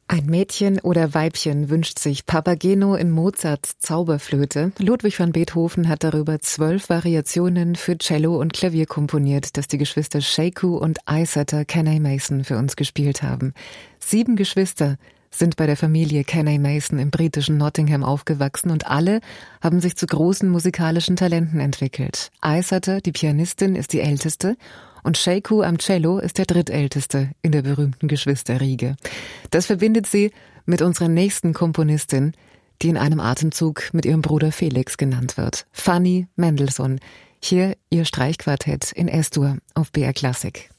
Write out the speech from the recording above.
Ein Mädchen oder Weibchen wünscht sich Papageno in Mozarts Zauberflöte. Ludwig van Beethoven hat darüber 12 Variationen für Cello und Klavier komponiert, das die Geschwister Sheku und Isetter Kenay-Mason für uns gespielt haben. 7 Geschwister sind bei der Familie Kenay-Mason im britischen Nottingham aufgewachsen und alle haben sich zu großen musikalischen Talenten entwickelt. Isetter, die Pianistin, ist die älteste und Sheku am Cello ist der drittälteste in der berühmten Geschwisterriege. Das verbindet sie mit unserer nächsten Komponistin, die in einem Atemzug mit ihrem Bruder Felix genannt wird. Fanny Mendelssohn. Hier ihr Streichquartett in S-Dur auf BR Klassik.